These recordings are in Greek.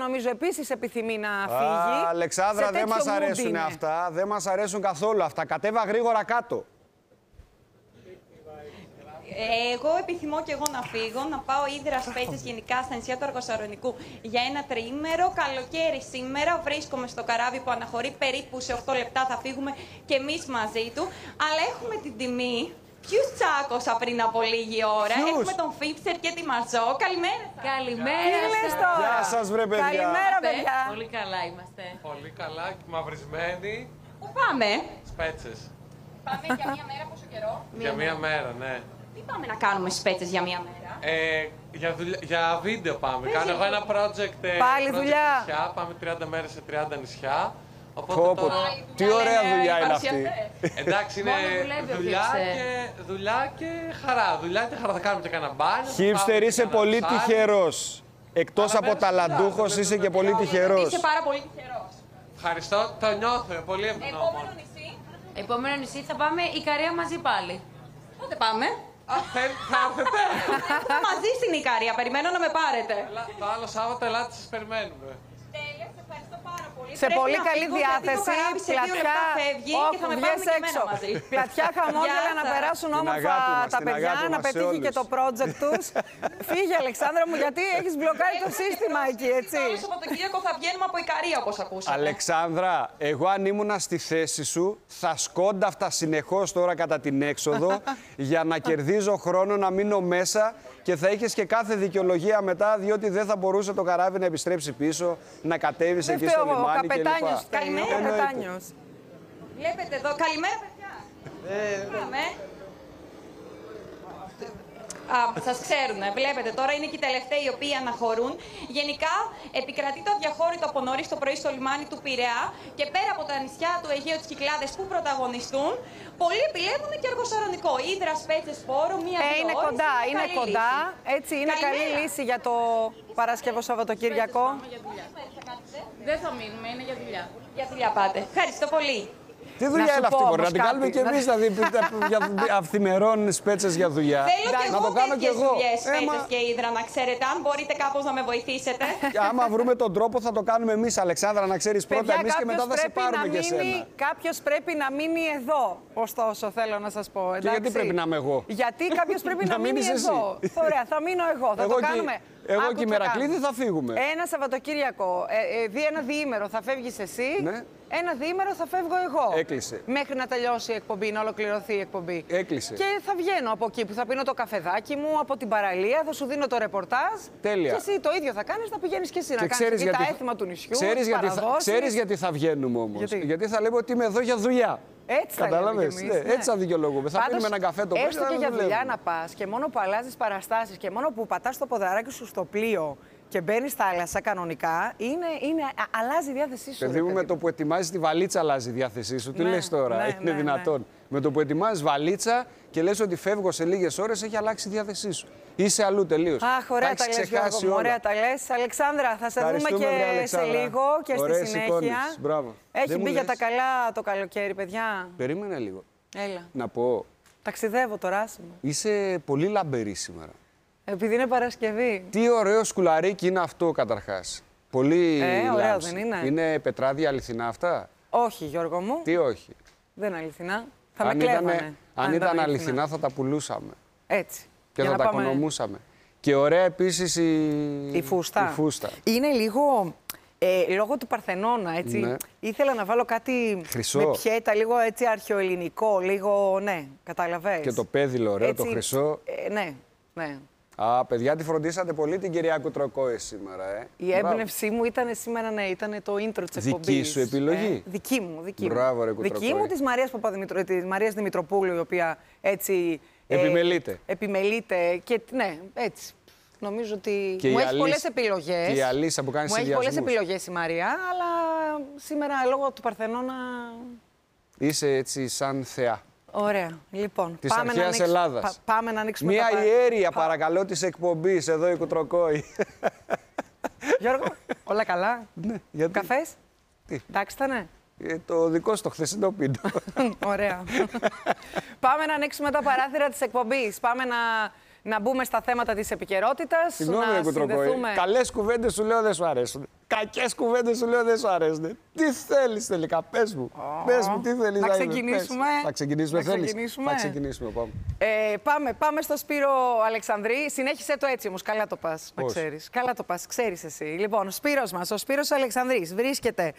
νομίζω επίσης επιθυμεί να φύγει. Αλεξάνδρα, δεν μας αρέσουν αυτά. Δεν μας αρέσουν καθόλου αυτά. Κατέβα γρήγορα κάτω. Εγώ επιθυμώ και εγώ να φύγω, να πάω Ύδρα, Σπέτσες, γενικά στα νησιά του Αργοσαρονικού για ένα τριήμερο. Καλοκαίρι σήμερα βρίσκομαι στο καράβι που αναχωρεί, περίπου σε 8 λεπτά θα φύγουμε και εμείς μαζί του. Αλλά έχουμε την τιμή. Ποιους τσάκωσα πριν από λίγη ώρα. Έχουμε τον Φίψερ και τη Μαζό. Καλημέρα. Καλημέρα σας. Γεια σας, βρε παιδιά. Καλημέρα, παιδιά. Πολύ καλά είμαστε. Πολύ καλά και μαυρισμένοι. Πού πάμε? Σπέτσες. Πάμε για μία μέρα, πόσο καιρό? Για μία μέρα, ναι. Τι πάμε να κάνουμε Σπέτσες για μία μέρα? Για βίντεο πάμε. Κάνω εγώ ένα project. Πάλι δουλειά. Νησιά. Πάμε 30 μέρες σε 30 νησιά. Οπότε τώρα... Τι ωραία δουλειά είναι αυτή. Εντάξει, είναι δουλειά και χαρά. Δουλειά και χαρά. Θα κάνουμε και κανένα μπάνιο. Χίπστερ, είσαι πολύ τυχερός. Εκτός από ταλαντούχος, είσαι και πολύ τυχερός. Είσαι πάρα πολύ τυχερός. Ευχαριστώ, το νιώθω. Πολύ ευγνώμων. Επόμενο νησί. Επόμενο νησί θα πάμε Ικαρία μαζί πάλι. Πότε πάμε? Θα έρθετε. Μαζί στην Ικαρία. Περιμένω να με πάρετε. Το άλλο Σάββατο, ελάτε, σας περιμένουμε. Τέλεια, σε ευχαριστώ πάρα πολύ. Σε πολύ καλή διάθεση, πλατιά, βγες έξω. Πλατιά, χαμόγελα να περάσουν όμορφα τα παιδιά, να πετύχει και το project τους. Φύγε, Αλεξάνδρα μου, γιατί έχεις μπλοκάρει το σύστημα εκεί, έτσι. Το Σαββατοκύριακο θα βγαίνουμε από Ικαρία, όπως ακούσατε. Αλεξάνδρα, εγώ αν ήμουνα στη θέση σου, θα σκόνταφτα συνεχώς τώρα κατά την έξοδο για να κερδίζω χρόνο, να μείνω μέσα και θα είχες και κάθε δικαιολογία μετά, διότι δεν θα μπορούσε το καράβι να επιστρέψει πίσω, να κατέβεις εκεί στο λιμάνι κλπ. Καλημέρα, καπετάνιος. Βλέπετε εδώ. Καλημέρα, παιδιά. Πάμε. Σας ξέρουν, βλέπετε, τώρα είναι και οι τελευταίοι οι οποίοι αναχωρούν. Γενικά, επικρατεί το αδιαχώρητο από νωρίς το πρωί στο λιμάνι του Πειραιά και πέρα από τα νησιά του Αιγαίου, τις Κυκλάδες που πρωταγωνιστούν, πολλοί επιλέγουν και Αργοσαρονικό. Ύδρα, Σπέτσες, Σπόρο, μία-δύο Είναι ώρες, κοντά, είναι κοντά. Λύση. Έτσι, είναι καλή λύση για το Παρασκευό Σαββατοκύριακο. Δεν θα μείνουμε, είναι για δουλειά. Για δουλειά πάτε. Ευχαριστώ πολύ. Τι δουλειά είναι αυτή, μπορεί να την κάνουμε κι εμείς, δηλαδή αυθημερών Σπέτσες για δουλειά. Θέλω να το κάνω κι εγώ. Σπέτσες και Ύδρα, να ξέρετε, αν μπορείτε κάπως να με βοηθήσετε. Άμα βρούμε τον τρόπο θα το κάνουμε εμείς, Αλεξάνδρα, να ξέρεις πρώτα εμείς και μετά θα σε πάρουμε και εσένα. Κάποιος πρέπει να μείνει εδώ, ωστόσο, θέλω να σας πω. Εντάξει. Και γιατί πρέπει να είμαι εγώ? Γιατί κάποιος πρέπει να μείνει εδώ. Ωραία, θα μείνω εγώ, θα το κάνουμε. Εγώ και η Μερακλήδη θα φύγουμε. Ένα Σαββατοκύριακο, ένα διήμερο θα φεύγεις εσύ. Ναι. Ένα διήμερο θα φεύγω εγώ. Έκλεισε. Μέχρι να τελειώσει η εκπομπή, να ολοκληρωθεί η εκπομπή. Έκλεισε. Και θα βγαίνω από εκεί που θα πίνω το καφεδάκι μου, από την παραλία, θα σου δίνω το ρεπορτάζ. Τέλεια. Και εσύ το ίδιο θα κάνεις, θα πηγαίνεις και εσύ Και να κάνεις τα έθιμα του νησιού. Ξέρεις γιατί θα βγαίνουμε όμως. Γιατί θα λέμε ότι είμαι εδώ για δουλειά. Έτσι κατάλαβες. θα λέμε κι εμείς, Έτσι θα δικαιολογούμε. Θα πίνουμε ένα καφέ το πρωί. Έστω και για δουλειά να πας και μόνο που αλλάζεις παραστάσεις και μόνο που πατάς το ποδαράκι σου στο πλοίο και μπαίνεις θάλασσα κανονικά, αλλάζει η διάθεσή σου. Παιδί μου, με το που ετοιμάζεις τη βαλίτσα αλλάζει η διάθεσή σου. Τι λες τώρα, είναι δυνατόν? Με το που ετοιμάζεις βαλίτσα και λες ότι φεύγω σε λίγες ώρες, έχει αλλάξει η διάθεσή σου. Είσαι αλλού τελείως. Αχ, ωραία τα λες, Γιώργο μου, ωραία τα λες. Αλεξάνδρα, θα σε δούμε και σε λίγο και στη συνέχεια. Έχει μπει για τα καλά το καλοκαίρι, παιδιά. Περίμενε λίγο. Έλα. Να πω. Ταξιδεύω το Ράσιμο. Είσαι πολύ λαμπερή σήμερα. Επειδή είναι Παρασκευή. Τι ωραίο σκουλαρίκι είναι αυτό καταρχάς. Πολύ ωραίο δεν είναι? Είναι πετράδια αληθινά αυτά? Όχι, Γιώργο μου. Τι όχι? Δεν είναι αληθινά. Θα με κλέβανε. Αν ήταν αληθινά θα τα πουλούσαμε. Έτσι. Και θα τα οικονομούσαμε. Και ωραία επίσης η φούστα. Είναι λίγο... λόγω του Παρθενώνα, έτσι. Ναι. Ήθελα να βάλω κάτι χρυσό. Με πιέτα, λίγο έτσι αρχαιοελληνικό, λίγο, ναι, καταλαβαίνεις. Και το πέδιλο, ωραίο, έτσι, το χρυσό. Ναι. Α, παιδιά, τη φροντίσατε πολύ την κυρία Κουτροκόη σήμερα, Η έμπνευσή μου ήταν σήμερα, ναι, ήταν το intro της εκπομπής. Δική σου επιλογή. Δική μου. Μπράβο, ρε Κουτροκόη. Δική μου, της Μαρίας Δημητροπούλου, η οποία έτσι... Επιμελείται και, ναι, έτσι. Νομίζω ότι και μου έχει πολλές επιλογές. Και η Αλίσσα που κάνει συνδυασμούς. Μου έχει πολλές επιλογές η Μαρία, αλλά σήμερα λόγω του Παρθενώνα... Είσαι έτσι σαν θεά. Ωραία. Λοιπόν, της αρχαίας Ελλάδας. Πάμε να ανοίξουμε μια ιέρια, παρακαλώ, της εκπομπής, εδώ η Κουτροκόη. Γιώργο, όλα καλά? Ναι. Γιατί? Καφές? Τι? Εντάξει ήτανε? Το δικό στο χθεσινό πίντο. Ωραία. Πάμε να ανοίξουμε τα παράθυρα της εκπομπής. Πάμε να μπούμε στα θέματα της επικαιρότητας. Συγγνώμη, Κουτροκόη. Καλές κουβέντες σου λέω δεν σου αρέσουν. Κακές κουβέντες σου λέω δεν σου αρέσουν. Τι θέλεις τελικά, πες μου. Πες μου, τι θέλεις να ξεκινήσουμε. Θα ξεκινήσουμε, Θα ξεκινήσουμε, πάμε. Πάμε στο Σπύρο Αλεξανδρή. Συνέχισε το έτσι όμως, καλά το πας, να ξέρεις. Καλά το πας, ξέρεις εσύ. Λοιπόν, ο Σπύρος μας, ο Σπύρος Αλεξανδρής βρίσκεται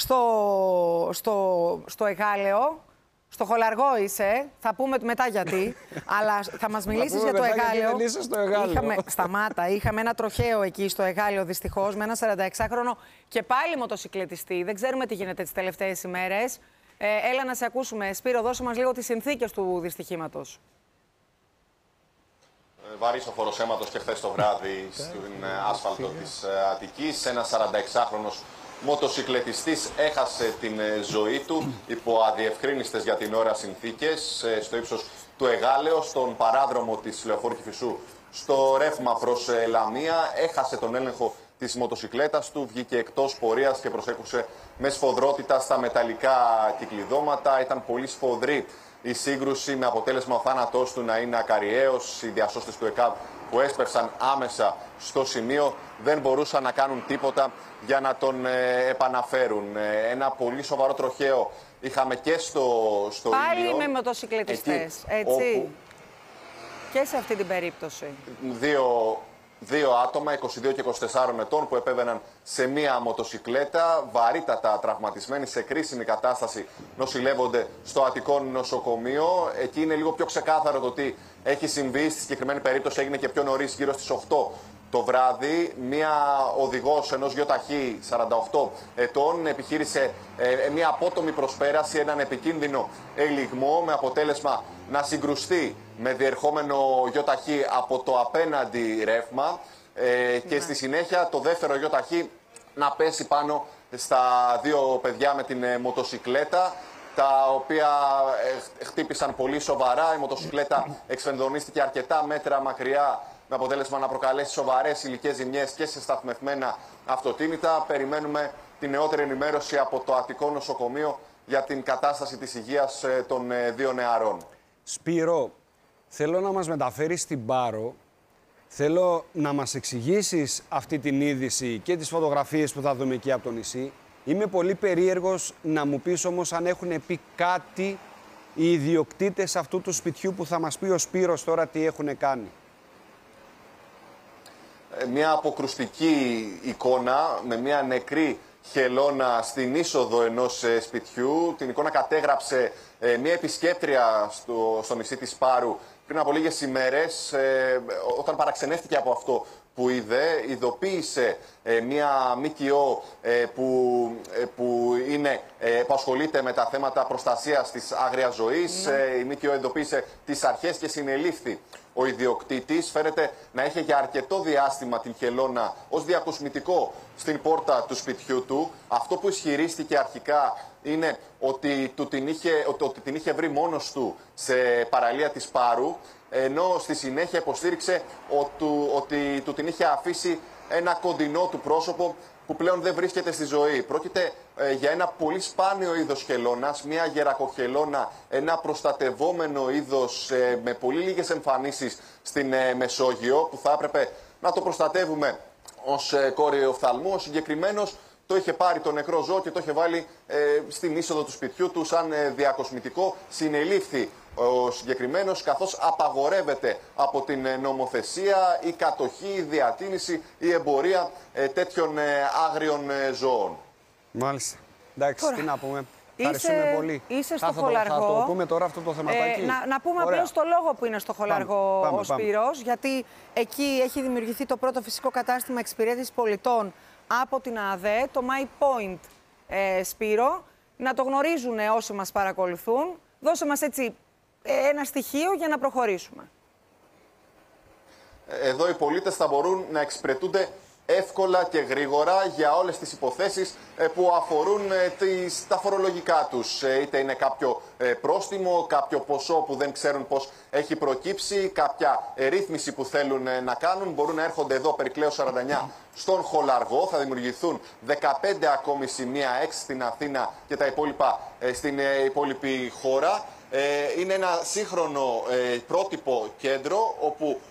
στο Εγάλεο. Στο Χολαργό είσαι, θα πούμε μετά γιατί, αλλά θα μας μιλήσεις για το Εγάλεο. Δεν είσαι στο Εγάλεο. Σταμάτα, είχαμε ένα τροχαίο εκεί στο Εγάλεο δυστυχώς, με ένα 46χρονο και πάλι μοτοσυκλετιστή. Δεν ξέρουμε τι γίνεται τις τελευταίες ημέρες. Έλα να σε ακούσουμε. Σπύρο, δώσε μας λίγο τις συνθήκες του δυστυχήματος. Βαρύς ο φόρος αίματος και χθες το βράδυ στην άσφαλτο της Αττικής. Ένας 46χρονος μοτοσυκλετιστής έχασε την ζωή του υπό αδιευκρίνιστες για την ώρα συνθήκες στο ύψος του Εγάλεο, στον παράδρομο της Λεωφόρου Κηφισού, στο ρεύμα προς Λαμία. Έχασε τον έλεγχο της μοτοσυκλέτας του, βγήκε εκτός πορείας και προσέκρουσε με σφοδρότητα στα μεταλλικά κυκλειδώματα. Ήταν πολύ σφοδρή η σύγκρουση, με αποτέλεσμα ο θάνατός του να είναι ακαριαίος. Οι διασώστες του ΕΚΑΒ που έσπευσαν άμεσα στο σημείο δεν μπορούσαν να κάνουν τίποτα για να τον επαναφέρουν. Ένα πολύ σοβαρό τροχαίο είχαμε και στο πάλι Ήλιο. Με μοτοσυκλετιστές, έτσι. Όπου και σε αυτή την περίπτωση. Δύο άτομα, 22 και 24 ετών, που επέβαιναν σε μία μοτοσυκλέτα, βαρύτατα τραυματισμένοι, σε κρίσιμη κατάσταση, νοσηλεύονται στο Αττικό νοσοκομείο. Εκεί είναι λίγο πιο ξεκάθαρο το τι έχει συμβεί. Στη συγκεκριμένη περίπτωση έγινε και πιο νωρίς, γύρω στις 8 το βράδυ. Μία οδηγός ενός γιοταχή 48 ετών επιχείρησε μία απότομη προσπέραση, έναν επικίνδυνο ελιγμό, με αποτέλεσμα να συγκρουστεί με διερχόμενο γιοταχή από το απέναντι ρεύμα και στη συνέχεια το δεύτερο γιοταχή να πέσει πάνω στα δύο παιδιά με την μοτοσυκλέτα, τα οποία χτύπησαν πολύ σοβαρά. Η μοτοσυκλέτα εξφενδονίστηκε αρκετά μέτρα μακριά, με αποτέλεσμα να προκαλέσει σοβαρές υλικές ζημιές και σε σταθμευμένα αυτοκίνητα. Περιμένουμε την νεότερη ενημέρωση από το Αττικό νοσοκομείο για την κατάσταση της υγείας των δύο νεαρών. Σπύρο, θέλω να μας μεταφέρεις στην Πάρο. Θέλω να μας εξηγήσεις αυτή την είδηση και τις φωτογραφίες που θα δούμε εκεί από το νησί. Είμαι πολύ περίεργος να μου πεις όμως αν έχουν πει κάτι οι ιδιοκτήτες αυτού του σπιτιού, που θα μας πει ο Σπύρος τώρα τι έχουν κάνει. Μια αποκρουστική εικόνα με μια νεκρή χελώνα στην είσοδο ενός σπιτιού. Την εικόνα κατέγραψε μια επισκέπτρια στο νησί της Πάρου πριν από λίγες ημέρες, όταν παραξενεύτηκε από αυτό που είδε. Ειδοποίησε μια ΜΚΟ που ασχολείται με τα θέματα προστασίας της άγριας ζωής. Η ΜΚΟ ειδοποίησε τις αρχές και συνελήφθη ο ιδιοκτήτης. Φαίνεται να είχε για αρκετό διάστημα την χελώνα ως διακοσμητικό στην πόρτα του σπιτιού του. Αυτό που ισχυρίστηκε αρχικά είναι ότι την είχε βρει μόνος του σε παραλία της Πάρου, ενώ στη συνέχεια υποστήριξε ότι του την είχε αφήσει ένα κοντινό του πρόσωπο που πλέον δεν βρίσκεται στη ζωή. Πρόκειται για ένα πολύ σπάνιο είδος χελώνας, μια γερακοχελώνα, ένα προστατευόμενο είδος με πολύ λίγες εμφανίσεις στην Μεσόγειο, που θα έπρεπε να το προστατεύουμε ως κόρη οφθαλμού. Ο συγκεκριμένος το είχε πάρει το νεκρό ζώο και το είχε βάλει στην είσοδο του σπιτιού του σαν διακοσμητικό. Συνελήφθη ο συγκεκριμένος, καθώς απαγορεύεται από την νομοθεσία η κατοχή, η διατήρηση, η εμπορία τέτοιων άγριων ζώων. Μάλιστα. Εντάξει, τι να πούμε. Ευχαριστούμε πολύ. Είσαι στο Χολαργό. Θα το πούμε τώρα αυτό το θεματάκι. Να πούμε απλώς το λόγο που είναι στο Χολαργό ο Σπύρος, γιατί εκεί έχει δημιουργηθεί το πρώτο φυσικό κατάστημα εξυπηρέτησης πολιτών από την ΑΔΕ, το My Point, Σπύρο. Να το γνωρίζουν όσοι μας παρακολουθούν. Δώσε μας έτσι ένα στοιχείο για να προχωρήσουμε. Εδώ οι πολίτες θα μπορούν να εξυπηρετούνται εύκολα και γρήγορα για όλες τις υποθέσεις που αφορούν τα φορολογικά τους. Είτε είναι κάποιο πρόστιμο, κάποιο ποσό που δεν ξέρουν πώς έχει προκύψει, κάποια ρύθμιση που θέλουν να κάνουν. Μπορούν να έρχονται εδώ, Περικλέους 49, στον Χολαργό. Θα δημιουργηθούν 15 ακόμη σημεία, 6 στην Αθήνα και τα υπόλοιπα στην υπόλοιπη χώρα. Είναι ένα σύγχρονο πρότυπο κέντρο, όπου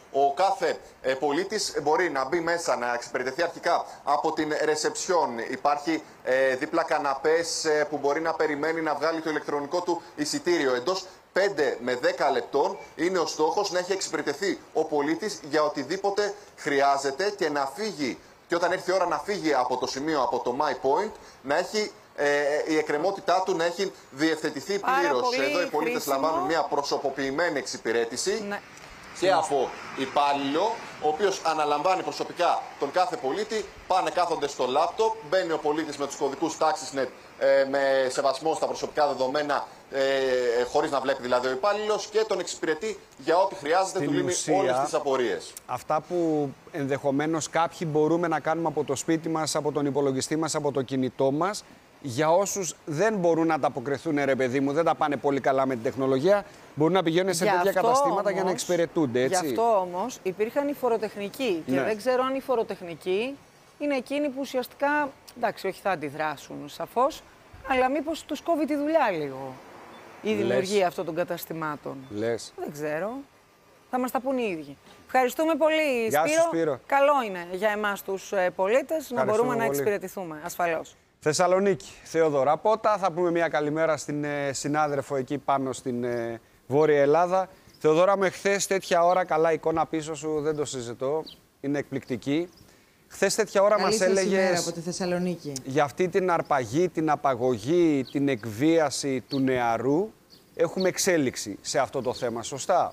Ο κάθε πολίτης μπορεί να μπει μέσα, να εξυπηρετηθεί αρχικά από την ρεσεψιόν. Υπάρχει δίπλα καναπές που μπορεί να περιμένει να βγάλει το ηλεκτρονικό του εισιτήριο. Εντός 5 με 10 λεπτών είναι ο στόχος να έχει εξυπηρετηθεί ο πολίτης για οτιδήποτε χρειάζεται και να φύγει. Και όταν έρθει η ώρα να φύγει από το σημείο, από το My Point, να έχει η εκκρεμότητά του να έχει διευθετηθεί πλήρως. Εδώ οι πολίτες λαμβάνουν μια προσωποποιημένη εξυπηρέτηση. Ναι. Και από υπάλληλο, ο οποίος αναλαμβάνει προσωπικά τον κάθε πολίτη, πάνε κάθονται στο λάπτοπ, μπαίνει ο πολίτης με τους κωδικούς TaxiSnet με σεβασμό στα προσωπικά δεδομένα, χωρίς να βλέπει δηλαδή ο υπάλληλος, και τον εξυπηρετεί για ό,τι χρειάζεται, του λύνει όλες τις απορίες. Αυτά που ενδεχομένως κάποιοι μπορούμε να κάνουμε από το σπίτι μας, από τον υπολογιστή μας, από το κινητό μας, για όσους δεν μπορούν να ανταποκριθούν, ρε παιδί μου, δεν τα πάνε πολύ καλά με την τεχνολογία, μπορούν να πηγαίνουν σε τέτοια καταστήματα όμως, για να εξυπηρετούνται, έτσι. Γι' αυτό όμως υπήρχαν οι φοροτεχνικοί. Και δεν ξέρω αν οι φοροτεχνικοί είναι εκείνοι που ουσιαστικά, εντάξει, όχι θα αντιδράσουν σαφώς, αλλά μήπως τους κόβει τη δουλειά λίγο η δημιουργία αυτών των καταστημάτων. Λες. Δεν ξέρω. Θα μας τα πούν οι ίδιοι. Ευχαριστούμε πολύ, Γεια σου, Σπύρο. Καλό είναι για εμάς τους πολίτες να μπορούμε να εξυπηρετηθούμε ασφαλώς. Θεσσαλονίκη, Θεόδωρα Πότα. Θα πούμε μια καλημέρα στην συνάδελφο εκεί πάνω στην Βόρεια Ελλάδα. Θεοδώρα μου, εχθές τέτοια ώρα, καλά εικόνα πίσω σου, δεν το συζητώ, είναι εκπληκτική. Χθες τέτοια ώρα μας έλεγες από τη Θεσσαλονίκη για αυτή την αρπαγή, την απαγωγή, την εκβίαση του νεαρού. Έχουμε εξέλιξη σε αυτό το θέμα, σωστά?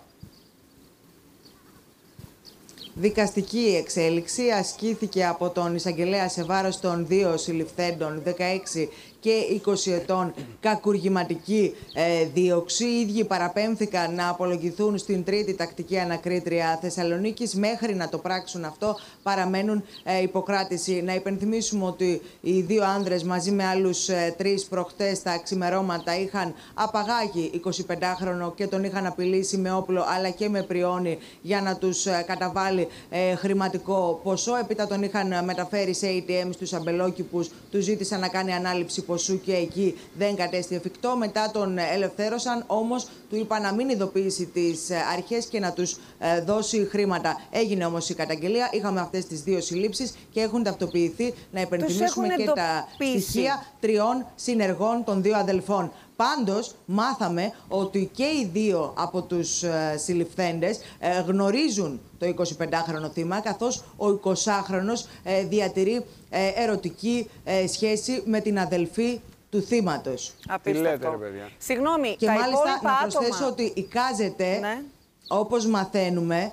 Δικαστική εξέλιξη ασκήθηκε από τον εισαγγελέα σε βάρος των δύο συλληφθέντων, 16 και 20 ετών, κακουργηματική δίωξη. Οι ίδιοι παραπέμφθηκαν να απολογηθούν στην τρίτη τακτική ανακρίτρια Θεσσαλονίκης. Μέχρι να το πράξουν αυτό παραμένουν υποκράτηση. Να υπενθυμίσουμε ότι οι δύο άνδρες μαζί με άλλους τρεις προχτές τα ξημερώματα είχαν απαγάγει 25χρονο και τον είχαν απειλήσει με όπλο αλλά και με πριόνι για να τους καταβάλει χρηματικό ποσό. Έπειτα τον είχαν μεταφέρει σε ATM στους αμπελόκηπους, του ζήτησαν να κάνει ανάληψη ποσού και εκεί δεν κατέστη εφικτό. Μετά τον ελευθέρωσαν, όμως του είπαν να μην ειδοποιήσει τις αρχές και να τους δώσει χρήματα. Έγινε όμως η καταγγελία, είχαμε αυτές τις δύο συλλήψεις και έχουν ταυτοποιηθεί, να υπενθυμίσουμε, και τα στοιχεία 3 συνεργών των δύο αδελφών. Πάντως, μάθαμε ότι και οι δύο από τους συλληφθέντες γνωρίζουν το 25χρονο θύμα, καθώς ο 20χρονος διατηρεί ερωτική σχέση με την αδελφή του θύματος. Απίστευτο. Συγγνώμη, και τα μάλιστα να προσθέσω άτομα... ότι εικάζεται, όπως μαθαίνουμε,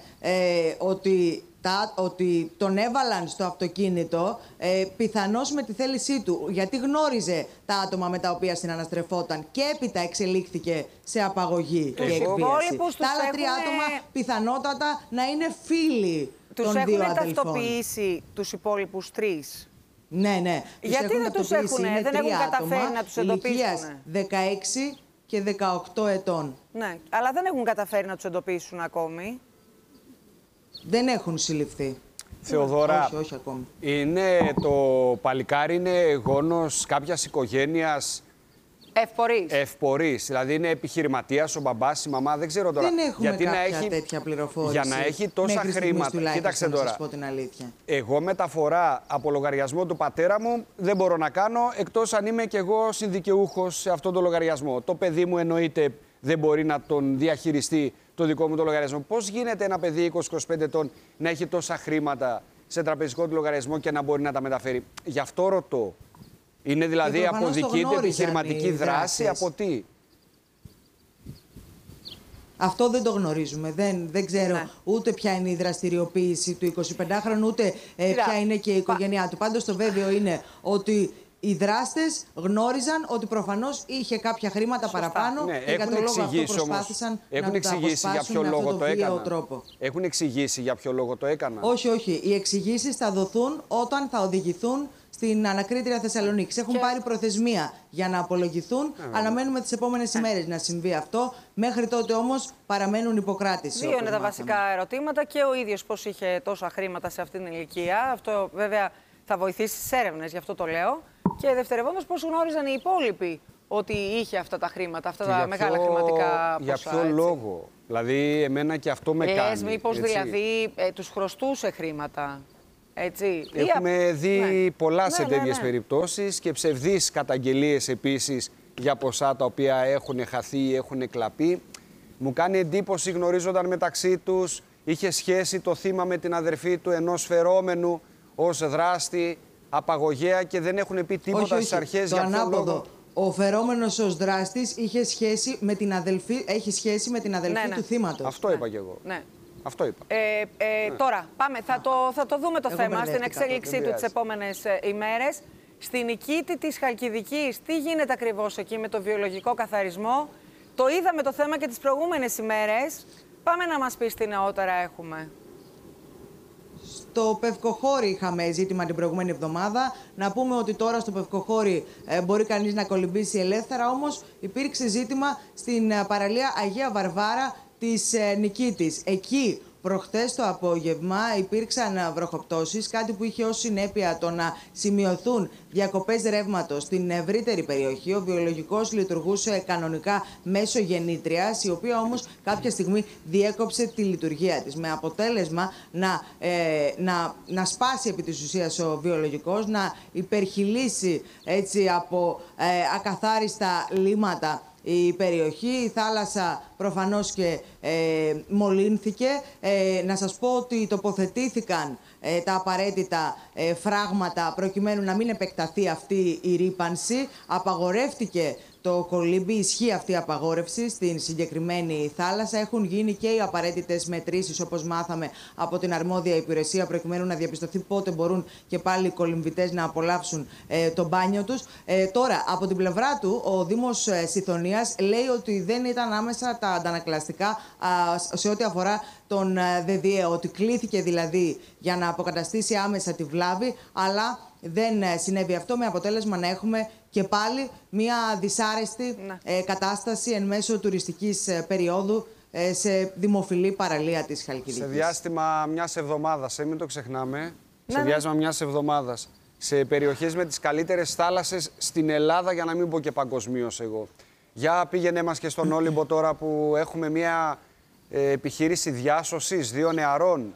ότι τον έβαλαν στο αυτοκίνητο πιθανώς με τη θέλησή του, γιατί γνώριζε τα άτομα με τα οποία συναναστρεφόταν και έπειτα εξελίχθηκε σε απαγωγή και εκβίαση. Τα άλλα τρία άτομα πιθανότατα να είναι φίλοι των δύο αδελφών. Τους έχουν ταυτοποιήσει τους υπόλοιπους τρεις? Ναι. Γιατί δεν τους έχουν καταφέρει να τους εντοπίσουν? 16 και 18 ετών. Ναι, αλλά δεν έχουν καταφέρει να τους εντοπίσουν ακόμη. Δεν έχουν συλληφθεί. Θεοδώρα, όχι ακόμη. Το παλικάρι είναι γόνος κάποιας οικογένειας ευπορής. Δηλαδή είναι επιχειρηματίας ο μπαμπάς, η μαμά, δεν ξέρω τώρα. Δεν έχουμε γιατί κάποια τέτοια πληροφόρηση. Για να έχει τόσα χρήματα. Κοίταξε τώρα. Να σας πω την αλήθεια. Εγώ μεταφορά από λογαριασμό του πατέρα μου δεν μπορώ να κάνω, εκτός αν είμαι κι εγώ συνδικαιούχος σε αυτόν τον λογαριασμό. Το παιδί μου εννοείται δεν μπορεί να τον διαχειριστεί το δικό μου το λογαριασμό. Πώς γίνεται ένα παιδί 20-25 ετών να έχει τόσα χρήματα σε τραπεζικό του λογαριασμό και να μπορεί να τα μεταφέρει? Γι' αυτό ρωτώ. Είναι δηλαδή αποδικείται επιχειρηματική δράση, από τι? Αυτό δεν το γνωρίζουμε. Δεν ξέρω ούτε ποια είναι η δραστηριοποίηση του 25χρονου, ούτε ποια είναι και η οικογένειά του. Πάντως το βέβαιο είναι ότι οι δράστες γνώριζαν ότι προφανώς είχε κάποια χρήματα παραπάνω και για τον λόγο αυτό προσπάθησαν να το αποσπάσουν με αυτόν τον βίαιο τρόπο. Έχουν εξηγήσει για ποιο λόγο το έκαναν? Όχι. Οι εξηγήσεις θα δοθούν όταν θα οδηγηθούν στην ανακρίτρια Θεσσαλονίκης. Έχουν πάρει προθεσμία για να απολογηθούν. Αναμένουμε τις επόμενες ημέρες να συμβεί αυτό. Μέχρι τότε όμως παραμένουν υποκράτηση. Δύο είναι τα βασικά ερωτήματα. Και ο ίδιος πώς είχε τόσα χρήματα σε αυτήν την ηλικία. Αυτό βέβαια θα βοηθήσει στις έρευνες, γι' αυτό το λέω. Και δευτερευόντως, πώς γνώριζαν οι υπόλοιποι ότι είχε αυτά τα χρήματα, αυτά τα μεγάλα χρηματικά ποσά. Για ποιο λόγο? Δηλαδή, εμένα και αυτό με κάνει. Μήπως δηλαδή τους χρωστούσε χρήματα. Έτσι. Έχουμε δει πολλά σε τέτοιες περιπτώσεις και ψευδείς καταγγελίες επίσης για ποσά τα οποία έχουν χαθεί ή έχουν κλαπεί. Μου κάνει εντύπωση, γνωρίζονταν μεταξύ τους, είχε σχέση το θύμα με την αδερφή του ενός φερόμενου ως δράστη, απαγωγέα και δεν έχουν πει τίποτα στις αρχές για ποιο λόγο. Ο φερόμενος ως δράστης είχε σχέση με την αδελφή, έχει σχέση με την αδελφή του θύματος. Αυτό είπα και εγώ. Ναι. Αυτό είπα. Τώρα, πάμε. Θα το δούμε το θέμα στην εξέλιξή του τις επόμενες ημέρες. Στην Νικήτη της Χαλκιδικής, τι γίνεται ακριβώς εκεί με το βιολογικό καθαρισμό? Το είδαμε το θέμα και τις προηγούμενες ημέρες. Πάμε να μας πεις τι νεότερα έχουμε. Στο Πευκοχώρι είχαμε ζήτημα την προηγούμενη εβδομάδα. Να πούμε ότι τώρα στο Πευκοχώρι μπορεί κανείς να κολυμπήσει ελεύθερα, όμως υπήρξε ζήτημα στην παραλία Αγία Βαρβάρα της Νικήτης. Εκεί προχθές το απόγευμα υπήρξαν βροχοπτώσεις, κάτι που είχε ως συνέπεια το να σημειωθούν διακοπές ρεύματος στην ευρύτερη περιοχή. Ο βιολογικός λειτουργούσε κανονικά μέσω γεννήτριας, η οποία όμως κάποια στιγμή διέκοψε τη λειτουργία της, με αποτέλεσμα να σπάσει επί της ουσίας ο βιολογικός, να υπερχειλήσει έτσι από ακαθάριστα λίματα η περιοχή. Η θάλασσα προφανώς και μολύνθηκε. Να σας πω ότι τοποθετήθηκαν τα απαραίτητα φράγματα προκειμένου να μην επεκταθεί αυτή η ρύπανση. Απαγορεύτηκε το κολύμπι, ισχύει αυτή η απαγόρευση στην συγκεκριμένη θάλασσα. Έχουν γίνει και οι απαραίτητες μετρήσεις, όπως μάθαμε από την αρμόδια υπηρεσία, προκειμένου να διαπιστωθεί πότε μπορούν και πάλι οι κολυμβητές να απολαύσουν το μπάνιο τους. Τώρα, από την πλευρά του, ο Δήμος Σιθωνίας λέει ότι δεν ήταν άμεσα τα αντανακλαστικά σε ό,τι αφορά τον ΔΔΕ, ότι κλήθηκε δηλαδή για να αποκαταστήσει άμεσα τη βλάβη, αλλά δεν συνέβη αυτό, με αποτέλεσμα να έχουμε και πάλι μια δυσάρεστη κατάσταση εν μέσω τουριστικής περίοδου σε δημοφιλή παραλία της Χαλκιδικής. Σε διάστημα μιας εβδομάδας, μην το ξεχνάμε, σε διάστημα μιας εβδομάδας, σε περιοχές με τις καλύτερες θάλασσες στην Ελλάδα, για να μην πω και παγκοσμίως εγώ. Για πήγαινε μας και στον Όλυμπο τώρα που έχουμε μια επιχείρηση διάσωσης 2 νεαρών.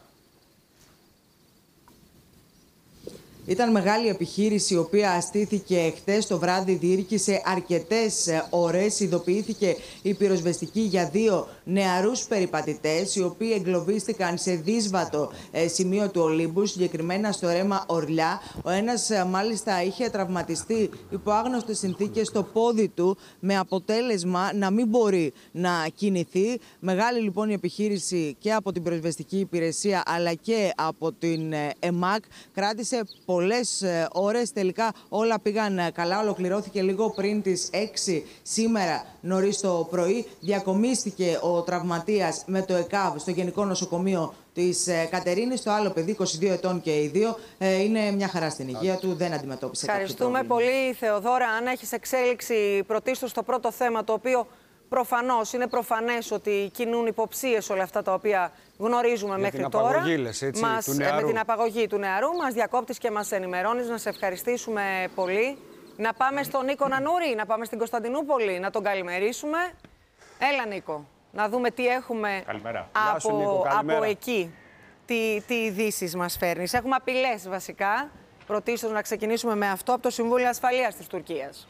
Ήταν μεγάλη επιχείρηση η οποία αστήθηκε χτες το βράδυ, διήρκησε αρκετές ώρες. Ειδοποιήθηκε η πυροσβεστική για 2 νεαρούς περιπατητές, οι οποίοι εγκλωβίστηκαν σε δύσβατο σημείο του Ολύμπου, συγκεκριμένα στο ρέμα Ορλιά. Ο ένας μάλιστα είχε τραυματιστεί υπό άγνωστες συνθήκες στο πόδι του, με αποτέλεσμα να μην μπορεί να κινηθεί. Μεγάλη λοιπόν η επιχείρηση και από την πυροσβεστική υπηρεσία αλλά και από την ΕΜΑΚ. Κράτησε πολλές ώρες, τελικά όλα πήγαν καλά. Ολοκληρώθηκε λίγο πριν τις 6 σήμερα νωρίς το πρωί. Διακομίστηκε ο τραυματίας με το ΕΚΑΒ στο Γενικό Νοσοκομείο της Κατερίνης. Το άλλο παιδί, 22 ετών και οι 2, είναι μια χαρά στην υγεία του, δεν αντιμετώπισε κάποιο πρόβλημα. Ευχαριστούμε πολύ, Θεοδώρα. Αν έχεις εξέλιξη πρωτίστως στο πρώτο θέμα, το οποίο προφανώς είναι προφανές ότι κινούν υποψίες όλα αυτά τα οποία γνωρίζουμε μέχρι τώρα. Με την απαγωγή του νεαρού μας διακόπτεις και μας ενημερώνεις. Να σε ευχαριστήσουμε πολύ. Να πάμε στον Νίκο Νανούρη, να πάμε στην Κωνσταντινούπολη, να τον καλημερίσουμε. Έλα Νίκο, να δούμε τι έχουμε από εκεί. Τι ειδήσεις μας φέρνεις. Έχουμε απειλές βασικά. Πρωτίστως να ξεκινήσουμε με αυτό από το Συμβούλιο Ασφαλείας της Τουρκίας.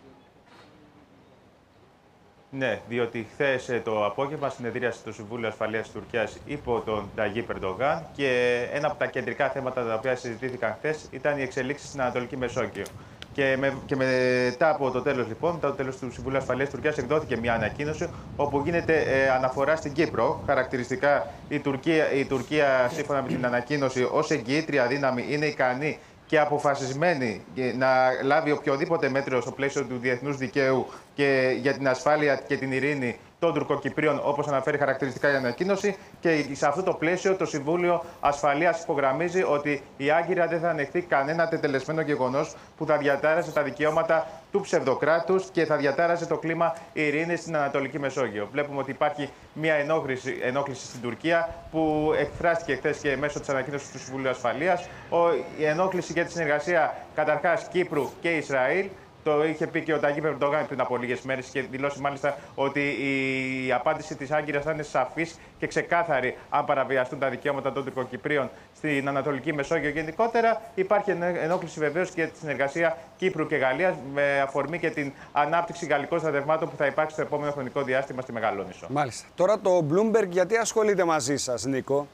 Ναι, διότι χθες το απόγευμα συνεδρίασε το Συμβούλιο Ασφαλείας της Τουρκίας υπό τον Ταγίπ Ερντογάν και ένα από τα κεντρικά θέματα τα οποία συζητήθηκαν χθες ήταν οι εξελίξεις στην Ανατολική Μεσόγειο. Και μετά από το τέλος, λοιπόν, μετά το τέλος του Συμβουλίου Ασφαλείας της Τουρκίας, εκδόθηκε μια ανακοίνωση όπου γίνεται αναφορά στην Κύπρο. Χαρακτηριστικά η Τουρκία, σύμφωνα με την ανακοίνωση, ως εγγυήτρια δύναμη είναι ικανή και αποφασισμένη να λάβει οποιοδήποτε μέτρο στο πλαίσιο του διεθνούς δικαίου και για την ασφάλεια και την ειρήνη των Τουρκοκυπρίων, όπως αναφέρει χαρακτηριστικά η ανακοίνωση. Και σε αυτό το πλαίσιο το Συμβούλιο Ασφαλείας υπογραμμίζει ότι η Άγκυρα δεν θα ανεχθεί κανένα τετελεσμένο γεγονός που θα διατάρασε τα δικαιώματα του ψευδοκράτους και θα διατάρασε το κλίμα ειρήνης στην Ανατολική Μεσόγειο. Βλέπουμε ότι υπάρχει μια ενόχληση στην Τουρκία που εκφράστηκε χθες και μέσω της ανακοίνωσης του Συμβουλίου Ασφαλείας. Η ενόχληση για τη συνεργασία καταρχάς Κύπρου και Ισραήλ Το είχε πει και ο Ταγίπ Ερντογάν πριν από λίγες μέρες και δηλώσει μάλιστα ότι η απάντηση της Άγκυρας θα είναι σαφής και ξεκάθαρη αν παραβιαστούν τα δικαιώματα των Τουρκοκυπρίων στην Ανατολική Μεσόγειο. Γενικότερα υπάρχει ενόχληση βεβαίως και τη συνεργασία Κύπρου και Γαλλίας με αφορμή και την ανάπτυξη γαλλικών στρατευμάτων που θα υπάρξει στο επόμενο χρονικό διάστημα στη Μεγαλόνησο. Μάλιστα. Τώρα το Bloomberg γιατί ασχολείται μαζί σας, Νίκο?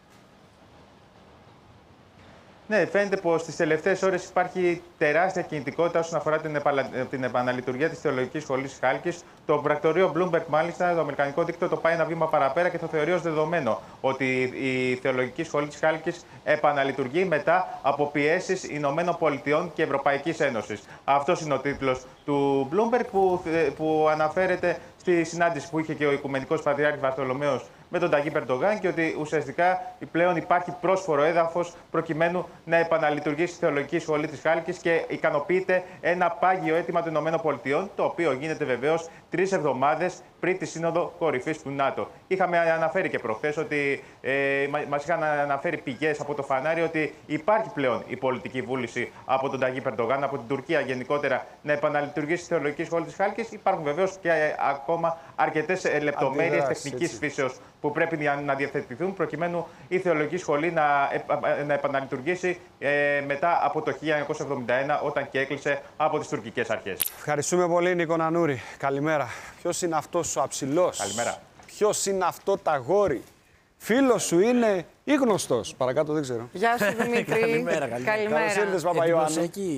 Ναι, φαίνεται πως στις τελευταίες ώρες υπάρχει τεράστια κινητικότητα όσον αφορά την επαναλειτουργία της Θεολογικής Σχολής Χάλκης. Το πρακτορείο Bloomberg, μάλιστα, το αμερικανικό δίκτυο, το πάει ένα βήμα παραπέρα και το θεωρεί ως δεδομένο ότι η Θεολογική Σχολή της Χάλκης επαναλειτουργεί μετά από πιέσεις Ηνωμένων Πολιτειών και Ευρωπαϊκής Ένωσης. Αυτός είναι ο τίτλος του Bloomberg που αναφέρεται στη συνάντηση που είχε και ο Οικουμενικός Πατριάρχης Βαρθολομαίος με τον Ταγίπ Ερντογάν και ότι ουσιαστικά πλέον υπάρχει πρόσφορο έδαφος προκειμένου να επαναλειτουργήσει η Θεολογική Σχολή της Χάλκης και ικανοποιείται ένα πάγιο αίτημα των ΗΠΑ, το οποίο γίνεται βεβαίως 3 εβδομάδες πριν τη Σύνοδο Κορυφής του ΝΑΤΟ. Είχαμε αναφέρει και προχθές ότι μας είχαν αναφέρει πηγές από το φανάρι ότι υπάρχει πλέον η πολιτική βούληση από τον Ταγίπ Ερντογάν, από την Τουρκία γενικότερα, να επαναλειτουργήσει η Θεολογική Σχολή της Χάλκης. Υπάρχουν βεβαίως και ακόμα αρκετές λεπτομέρειες τεχνικής φύσεως που πρέπει να διευθετηθούν προκειμένου η Θεολογική Σχολή να επαναλειτουργήσει μετά από το 1971 όταν και έκλεισε από τις τουρκικές αρχές. Ευχαριστούμε πολύ, Νίκο Νανούρη. Καλημέρα. Ποιος είναι αυτός ο αψηλός? Καλημέρα. Ποιος είναι αυτό το αγόρι? Φίλος σου είναι ή γνωστός? Παρακάτω δεν ξέρω. Γεια σου, Δημήτρη. Καλημέρα. Καλώς ήρθες, Παπαϊωάννου.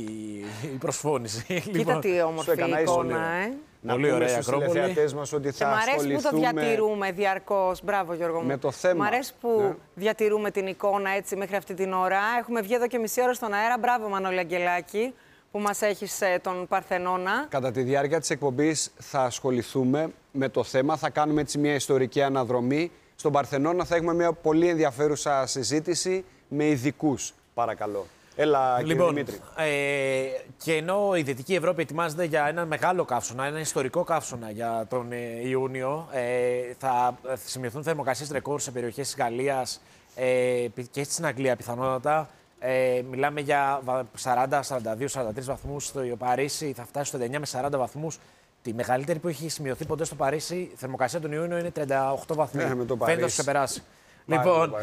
Η προσφώνηση. Κοίτα τι όμορφη εικόνα, Να πούμε στους τηλεθεατές μας ότι θα ασχοληθούμε... Και μ' αρέσει που το διατηρούμε διαρκώς. Μπράβο, Γιώργο μου. Με το θέμα. Μ' αρέσει που διατηρούμε την εικόνα έτσι μέχρι αυτή την ώρα. Έχουμε βγει εδώ και μισή ώρα στον αέρα. Μπράβο, Μανώλη Αγγελάκη, που μας έχεις τον Παρθενώνα. Κατά τη διάρκεια της εκπομπής θα ασχοληθούμε με το θέμα. Θα κάνουμε έτσι μια ιστορική αναδρομή. Στον Παρθενώνα θα έχουμε μια πολύ ενδιαφέρουσα συζήτηση με ειδικούς. Παρακαλώ. Έλα, κύριε Δημήτρη. Και ενώ η Δυτική Ευρώπη ετοιμάζεται για ένα μεγάλο καύσωνα, ένα ιστορικό καύσωνα για τον Ιούνιο, θα σημειωθούν θερμοκρασίες ρεκόρ σε περιοχές της Γαλλίας και στην Αγγλία πιθανότατα. Μιλάμε για 40, 42, 43 βαθμούς. Στο Παρίσι θα φτάσει στο 39 με 40 βαθμούς. Τη μεγαλύτερη που έχει σημειωθεί ποτέ στο Παρίσι, η θερμοκρασία τον Ιούνιο είναι 38 βαθμούς. Φαίνεται να ξεπεράσει. Λοιπόν,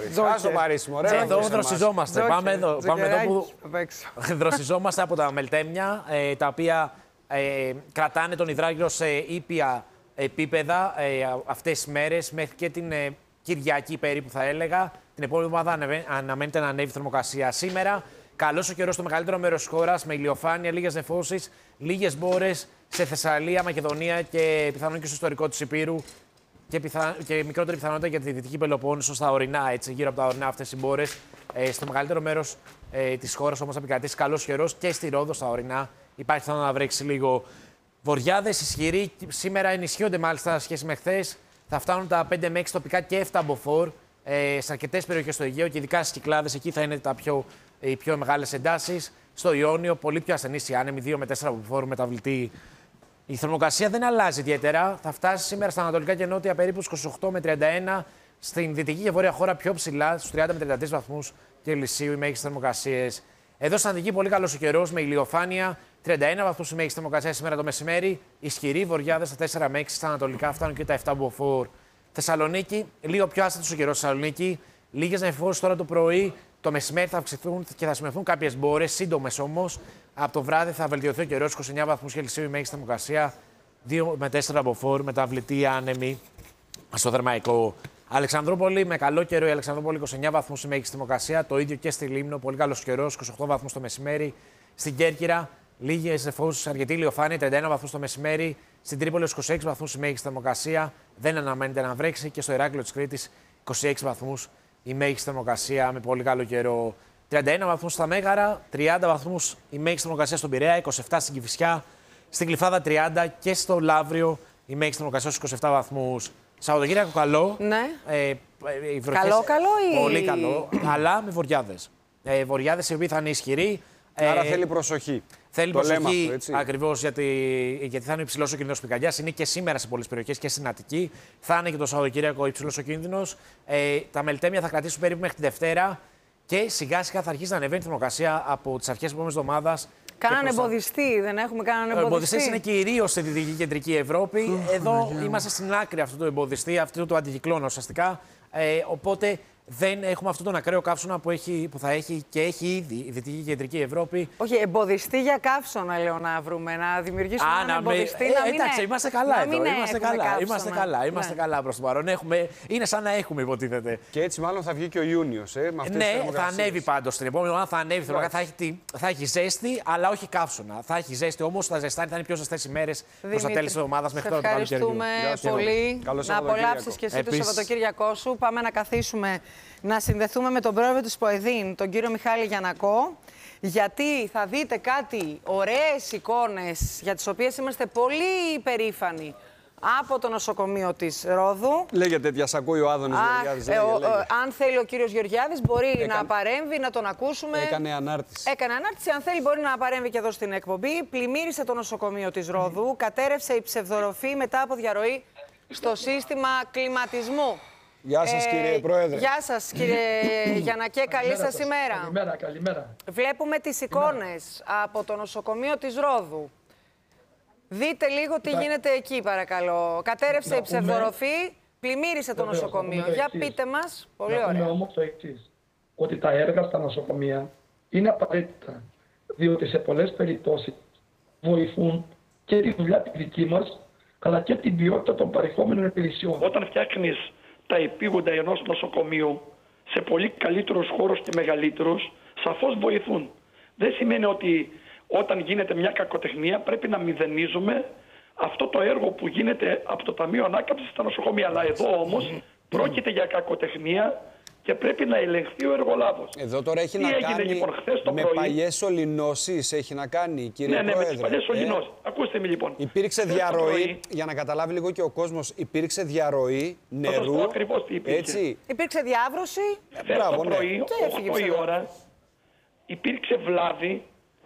εδώ δροσιζόμαστε. Πάμε εδώ που δροσιζόμαστε από τα μελτέμια, τα οποία κρατάνε τον υδράργυρο σε ήπια επίπεδα αυτές τις μέρες, μέχρι και την Κυριακή περίπου θα έλεγα. Την επόμενη εβδομάδα αναμένεται να ανέβει η θερμοκρασία. Σήμερα, καλός ο καιρός στο μεγαλύτερο μέρος της χώρας, με ηλιοφάνεια, λίγες νεφώσεις, λίγες μπόρες σε Θεσσαλία, Μακεδονία και πιθανόν και στο ιστορικό της Υπήρου. Και μικρότερη πιθανότητα για τη Δυτική Πελοπόννησο στα ορεινά, έτσι, γύρω από τα ορεινά αυτές οι μπόρες. Στο μεγαλύτερο μέρος της χώρας όμως θα επικρατήσει καλός καιρός και στη Ρόδο στα ορεινά. Υπάρχει πιθανότητα να βρέξει λίγο. Βοριάδες ισχυροί, σήμερα ενισχύονται μάλιστα σχέση με χθες. Θα φτάνουν τα 5 με 6 τοπικά και 7 μποφόρ σε αρκετές περιοχές στο Αιγαίο και ειδικά στις Κυκλάδες. Εκεί θα είναι οι πιο μεγάλες εντάσεις. Στο Ιόνιο, πολύ πιο ασθενείς οι άνεμοι, 2 με 4 μποφόρ μεταβλητή. Η θερμοκρασία δεν αλλάζει ιδιαίτερα. Θα φτάσει σήμερα στα ανατολικά και νότια περίπου στους 28 με 31. Στην δυτική και βόρεια χώρα πιο ψηλά, στους 30 με 33 βαθμούς Κελσίου οι μέγιστες θερμοκρασίες. Εδώ στην Αττική πολύ καλός ο καιρός με ηλιοφάνεια. 31 βαθμούς η μέγιστη θερμοκρασία σήμερα το μεσημέρι. Ισχυροί βοριάδες στα 4 με 6 στα ανατολικά, φτάνουν και τα 7 μποφόρ. Θεσσαλονίκη, λίγο πιο άστατος ο καιρός στη Θεσσαλονίκη. Λίγες νεφώσεις τώρα το πρωί. Το μεσημέρι θα αυξηθούν και θα σημειωθούν κάποιες μπόρες, σύντομες όμως. Από το βράδυ θα βελτιωθεί ο καιρός, 29 βαθμούς Κελσίου η μέγιστη θερμοκρασία, 2 με 4 μποφόρ, μεταβλητή άνεμη στο Θερμαϊκό. Αλεξανδρούπολη με καλό καιρό, η Αλεξανδρούπολη 29 βαθμούς η μέγιστη θερμοκρασία, το ίδιο και στη Λίμνο, πολύ καλός καιρός, 28 βαθμούς το μεσημέρι. Στην Κέρκυρα, λίγες νεφώσεις, αρκετή ηλιοφάνεια, 31 βαθμούς το μεσημέρι. Στην Τρίπολη, 26 βαθμούς η μέγιστη θερμοκρασία, δεν αναμένεται να βρέξει. Και στο Ηράκλειο της Κρήτης, 26 βαθμούς η μέγιστη θερμοκρασία με πολύ καλό καιρό. 31 βαθμούς στα Μέγαρα, 30 βαθμούς η μέγιστη θερμοκρασία στον Πειραιά, 27 στην Κηφισιά, στην Γλυφάδα 30 και στο Λαύριο η μέγιστη θερμοκρασία στους 27 βαθμούς. Σαββατοκύριακο καλό. Ναι. Καλό ή... Πολύ καλό, αλλά με βοριάδες. Βοριάδες οι οποίοι θα είναι ισχυροί. Άρα θέλει προσοχή. Θέλει προσοχή ακριβώς γιατί θα είναι υψηλός ο κίνδυνος πυρκαγιάς. Είναι και σήμερα σε πολλές περιοχές και στην Αττική. Θα είναι και το Σαββατοκύριακο υψηλός ο κίνδυνος. Τα μελτέμια θα κρατήσουν περίπου μέχρι τη Δευτέρα. Και σιγά σιγά θα αρχίσει να ανεβαίνει η θερμοκρασία από τις αρχές της επόμενης εβδομάδας. Κάναν εμποδιστή, δεν έχουμε κανέναν εμποδιστή. Ο εμποδιστής είναι κυρίως στη Δυτική Κεντρική Ευρώπη. Εδώ είμαστε στην άκρη αυτού του εμποδιστή, αυτού του αντικυκλώνα ουσιαστικά. Οπότε δεν έχουμε αυτόν τον ακραίο καύσωνα που θα έχει και έχει ήδη η Δυτική Κεντρική Ευρώπη. Όχι, εμποδιστή για καύσωνα, λέω να βρούμε. Να δημιουργήσουμε έναν εμποδιστή. Εντάξει, είμαστε καλά εδώ. Είμαστε καλά προς το παρόν. Είναι σαν να έχουμε, υποτίθεται. Και έτσι, μάλλον θα βγει και ο Ιούνιος. Ναι, θα ανέβει πάντως την επόμενη ώρα. Θα ανέβει. Θα έχει ζέστη, αλλά όχι καύσωνα. Θα έχει ζέστη όμως, θα ζεστάνει, θα είναι πιο ζεστές ημέρες προς τα τέλη της εβδομάδας μέχρι τώρα. Ευχαριστούμε πολύ. Να απολαύσεις και εσύ το Σαββατοκύριακό σου. Πάμε να καθίσουμε. Να συνδεθούμε με τον πρόεδρο της ΠΟΕΔΗΝ, τον κύριο Μιχάλη Γιαννακό, γιατί θα δείτε κάτι ωραίες εικόνες για τις οποίες είμαστε πολύ υπερήφανοι από το νοσοκομείο της Ρόδου. Λέγε τέτοια, σ' ακούει ο Άδωνης Γεωργιάδης. Αν θέλει ο κύριος Γεωργιάδης μπορεί να παρέμβει, να τον ακούσουμε. Έκανε ανάρτηση. Αν θέλει μπορεί να παρέμβει και εδώ στην εκπομπή. Πλημμύρισε το νοσοκομείο της Ρόδου, κατέρευσε η ψευδορροφή μετά από διαρροή στο σύστημα κλιματισμού. Γεια σας κύριε Πρόεδρε. Γεια σας κύριε Γιαννακέ, καλή σας ημέρα. Καλημέρα. Βλέπουμε τις εικόνες από το νοσοκομείο της Ρόδου. Δείτε λίγο τι γίνεται εκεί παρακαλώ. Κατέρευσε η ψευδοροφή, πλημμύρισε το νοσοκομείο. Για πείτε μας, πολύ ωραία. Να όμως το εξής, ότι τα έργα στα νοσοκομεία είναι απαραίτητα, διότι σε πολλές περιπτώσεις βοηθούν και τη δουλειά τη δική μας, αλλά και την ποιότητα των παρεχόμενων υπηρεσιών. Όταν φτιάχνεις τα επίγοντα ενός νοσοκομείου σε πολύ καλύτερους χώρους και μεγαλύτερους, σαφώς βοηθούν. Δεν σημαίνει ότι όταν γίνεται μια κακοτεχνία πρέπει να μηδενίζουμε αυτό το έργο που γίνεται από το Ταμείο Ανάκαμψης στα νοσοκομεία. Αλλά εδώ όμως πρόκειται για κακοτεχνία και πρέπει να ελεγχθεί ο εργολάβος. Εδώ τώρα έχει να κάνει λοιπόν, με παλιές σωληνώσεις, έχει να κάνει κύριε Πρόεδρε. Ναι, με τις παλιές σωληνώσεις. Ακούστε με λοιπόν. Υπήρξε διαρροή, για να καταλάβει λίγο και ο κόσμος, υπήρξε διαρροή νερού. Αυτό ακριβώς τι υπήρξε. Έτσι. Υπήρξε διάβρωση. Χθες το πρωί, 8 η ώρα, υπήρξε βλάβη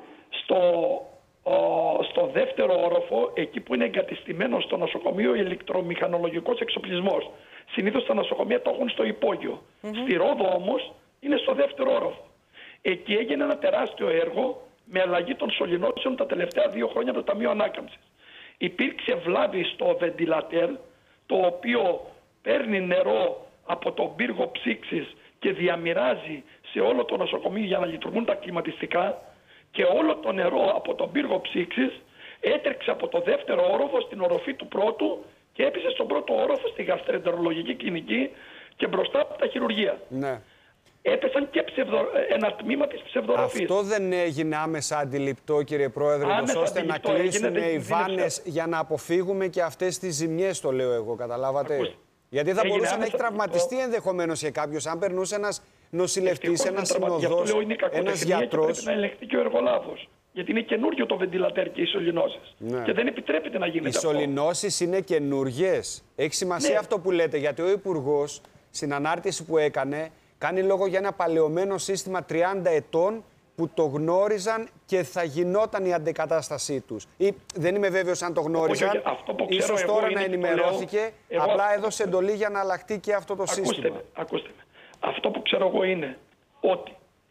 στο δεύτερο όροφο, εκεί που είναι εγκατεστημένο στο νοσοκομείο ηλεκτρομηχανολογικός εξοπλισμός. Συνήθως τα νοσοκομεία το έχουν στο υπόγειο. Στη Ρόδο όμως είναι στο δεύτερο όροφο. Εκεί έγινε ένα τεράστιο έργο με αλλαγή των σωληνώσεων τα τελευταία 2 χρόνια από το Ταμείο Ανάκαμψης. Υπήρξε βλάβη στο βεντιλατέρ, το οποίο παίρνει νερό από τον πύργο ψήξης και διαμοιράζει σε όλο το νοσοκομείο για να λειτουργούν τα κλιματιστικά, και όλο το νερό από τον πύργο ψήξης έτρεξε από το δεύτερο όροφο στην οροφή του πρώτου και έπεσε στον πρώτο όροφο στη γαστροεντερολογική κλινική και μπροστά από τα χειρουργεία. Ναι. Έπεσαν και ένα τμήμα της ψευδοροφής. Αυτό δεν έγινε άμεσα αντιληπτό, κύριε Πρόεδρε, ώστε να κλείσουν οι βάνες για να αποφύγουμε και αυτές τις ζημιές, το λέω εγώ, καταλάβατε. Γιατί θα μπορούσε να έχει τραυματιστεί ενδεχομένως και κάποιος, αν περνούσε ένας νοσηλευτής, ένας συνοδός, ένας γιατρός. Πρέπει να ελεγχθεί και ο εργολάβος. Γιατί είναι καινούριο το βεντιλατέρ και οι σωληνώσεις. Ναι. Και δεν επιτρέπεται να γίνεται αυτό. Οι σωληνώσεις είναι καινούριες. Έχει σημασία αυτό που λέτε, γιατί ο Υπουργός στην ανάρτηση που έκανε κάνει λόγο για ένα παλαιωμένο σύστημα 30 ετών που το γνώριζαν και θα γινόταν η αντεκατάστασή τους. Ή δεν είμαι βέβαιος αν το γνώριζαν. Ίσως τώρα να ενημερώθηκε, απλά έδωσε εντολή για να αλλάχτεί και αυτό το σύστημα. Ακούστε με. Αυτό που ξέρω εγώ είναι ότι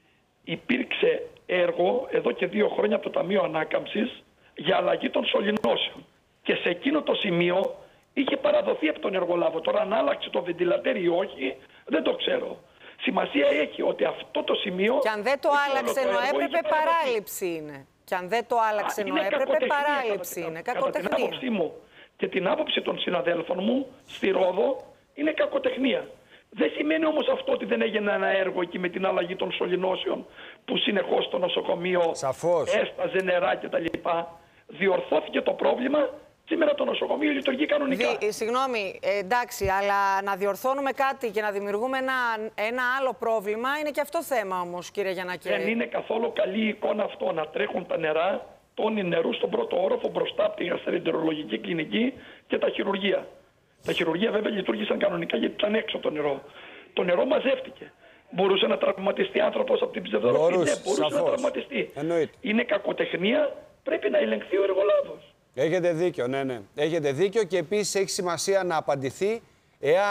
υπήρξε έργο εδώ και 2 χρόνια από το Ταμείο Ανάκαμψης για αλλαγή των σωληνώσεων. Και σε εκείνο το σημείο είχε παραδοθεί από τον εργολάβο. Τώρα αν άλλαξε το βεντιλατέρ ή όχι, δεν το ξέρω. Σημασία έχει ότι αυτό το σημείο... Και αν δεν το άλλαξε ενώ έπρεπε, παράληψη είναι. Και αν δεν το άλλαξε ενώ έπρεπε, παράληψη είναι. Κακοτεχνία. Κατά την άποψή μου και την άποψη των συναδέλφων μου στη Ρόδο, είναι κακοτεχνία. Δεν σημαίνει όμως αυτό ότι δεν έγινε ένα έργο εκεί με την αλλαγή των σωληνώσεων που συνεχώς το νοσοκομείο έσταζε νερά κτλ. Διορθώθηκε το πρόβλημα. Σήμερα το νοσοκομείο λειτουργεί κανονικά. Συγγνώμη, εντάξει, αλλά να διορθώνουμε κάτι και να δημιουργούμε ένα άλλο πρόβλημα είναι και αυτό θέμα όμως, κύριε Γιαννακέ. Δεν είναι καθόλου καλή εικόνα αυτό να τρέχουν τα νερά, τόνοι νερού στον πρώτο όροφο μπροστά από τη γαστροεντερολογική κλινική και τα χειρουργεία. Τα χειρουργεία βέβαια λειτουργήσαν κανονικά γιατί ήταν έξω το νερό. Το νερό μαζεύτηκε. Μπορούσε να τραυματιστεί άνθρωπος από την ψευδοροφή. Ναι, μπορούσε να τραυματιστεί. Είναι κακοτεχνία, πρέπει να ελεγχθεί ο εργολάβος. Έχετε δίκιο, ναι. Έχετε δίκιο και επίσης έχει σημασία να απαντηθεί εάν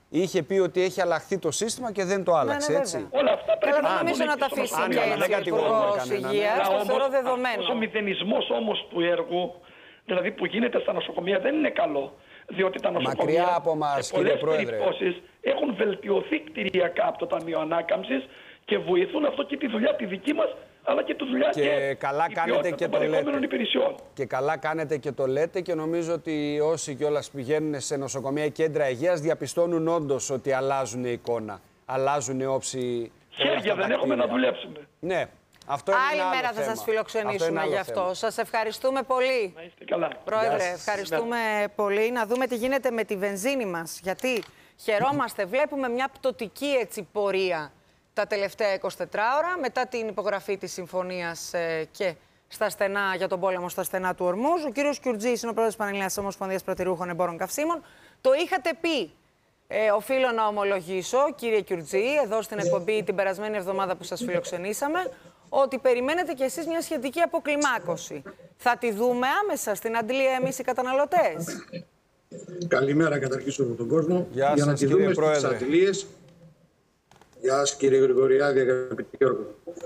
είχε πει ότι έχει αλλάχθει το σύστημα και δεν το άλλαξε, έτσι. Όλα αυτά πρέπει να νομίζω να τα αφήσει και έτσι ο Υπουργός Υγείας. Το θεωρώ δεδομένο. Ο μηδενισμός όμως του έργου, δηλαδή που γίνεται στα νοσοκομεία, δεν είναι καλό. Διότι τα νοσοκομεία από μας, σε πολλές περιπτώσεις έχουν βελτιωθεί κτηριακά από το Ταμείο Ανάκαμψης και βοηθούν αυτό και τη δουλειά τη δική μας, αλλά και τη δουλειά και καλά κάνετε και των παρεχόμενων υπηρεσιών. Και καλά κάνετε και το λέτε, και νομίζω ότι όσοι κιόλας πηγαίνουν σε νοσοκομεία ή κέντρα υγείας διαπιστώνουν όντως ότι αλλάζουν η εικόνα, αλλάζουν όψη. Χέρια δεν έχουμε να δουλέψουμε. Ναι. Αυτό είναι άλλη μέρα θα σας φιλοξενήσουμε γι' αυτό. Σας ευχαριστούμε πολύ. Να είστε καλά. Πρόεδρε, ευχαριστούμε πολύ. Να δούμε τι γίνεται με τη βενζίνη μας. Γιατί χαιρόμαστε, βλέπουμε μια πτωτική πορεία τα τελευταία 24 ώρα μετά την υπογραφή της συμφωνίας και στα στενά, για τον πόλεμο στα στενά του Ορμούζ. Ο κύριος Κιουρτζής είναι ο πρόεδρος της Πανελληνίας Ομοσπονδίας Πρατηρούχων Εμπόρων Καυσίμων. Το είχατε πει. Οφείλω να ομολογήσω, κύριε Κιουρτζή, εδώ στην εκπομπή την περασμένη εβδομάδα που σας φιλοξενήσαμε, ότι περιμένετε κι εσείς μια σχετική αποκλιμάκωση. Θα τη δούμε άμεσα στην αντλία εμείς οι καταναλωτές? Καλημέρα καταρχήν σε όλο τον κόσμο. Γεια για να τη δούμε στις αντλίες. Γεια σας κύριε Γρηγοριάδη, αγαπητή Γιώργο.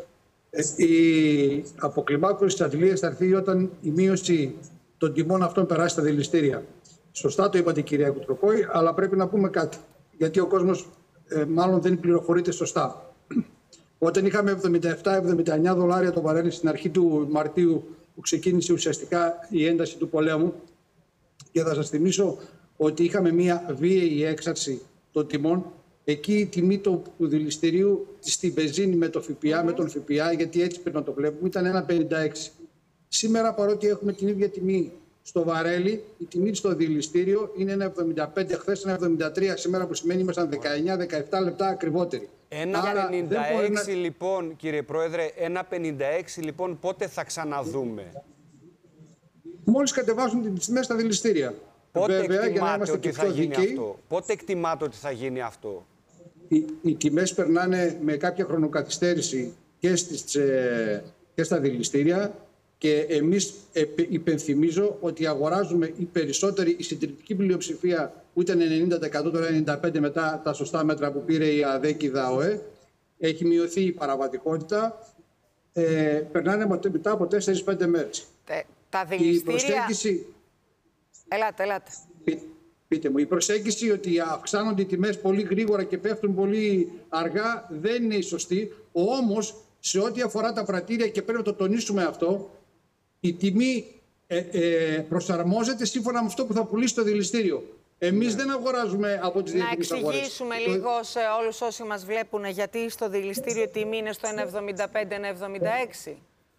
Η αποκλιμάκωση στις αντλίες θα έρθει όταν η μείωση των τιμών αυτών περάσει στα δηληστήρια. Σωστά το είπατε κυρία Κουτροκόη, αλλά πρέπει να πούμε κάτι. Γιατί ο κόσμος μάλλον δεν πληροφορείται σωστά. Όταν είχαμε $77-79 το βαρέλι στην αρχή του Μαρτίου που ξεκίνησε ουσιαστικά η ένταση του πολέμου, και θα σας θυμίσω ότι είχαμε μια βίαιη έξαρση των τιμών, εκεί η τιμή του δηληστηρίου στη βενζίνη με το ΦΠΑ, με τον ΦΠΑ, γιατί έτσι πρέπει να το βλέπουμε, ήταν 1,56. Σήμερα, παρότι έχουμε την ίδια τιμή στο βαρέλι, η τιμή στο δηληστήριο είναι 1,75, χθες 1,73, σήμερα που σημαίνει ήμασταν 19-17 λεπτά ακριβότεροι. 1,56 λοιπόν, κύριε Πρόεδρε, 1,56 λοιπόν πότε θα ξαναδούμε? Μόλις κατεβάσουν τις τιμές στα δηληστήρια. Πότε βέβαια, για να είμαστε ότι και θα πιο γίνει δικαίοι, αυτό? Πότε εκτιμάτε ότι θα γίνει αυτό? Οι τιμές περνάνε με κάποια χρονοκαθυστέρηση και στα δηληστήρια, και εμείς υπενθυμίζω ότι αγοράζουμε οι περισσότεροι, η συντριπτική πλειοψηφία που ήταν 90%, τώρα 95% μετά τα σωστά μέτρα που πήρε η ΑΔΕΚΙΔΑ ΟΕ, έχει μειωθεί η παραβατικότητα, περνάνε μετά από 4-5 μέρες. Τα δηληστήρια... Η προσέγγιση... Ελάτε. Πείτε μου, η προσέγγιση ότι αυξάνονται οι τιμές πολύ γρήγορα και πέφτουν πολύ αργά δεν είναι η σωστή. Όμως, σε ό,τι αφορά τα πρατήρια, και πρέπει να το τονίσουμε αυτό, η τιμή προσαρμόζεται σύμφωνα με αυτό που θα πουλήσει το δηληστήριο. Εμείς δεν αγοράζουμε από τις διεθνείς αγορές. Να εξηγήσουμε λίγο σε όλους όσοι μας βλέπουν γιατί στο δηληστήριο η τιμή είναι στο 1,75-1,76.